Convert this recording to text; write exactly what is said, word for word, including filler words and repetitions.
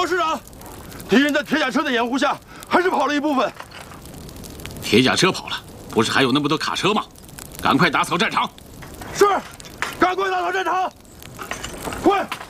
报师长，敌人在铁甲车的掩护下，还是跑了一部分。 铁甲车跑了，不是还有那么多卡车吗？赶快打扫战场。 是，赶快打扫战场，快！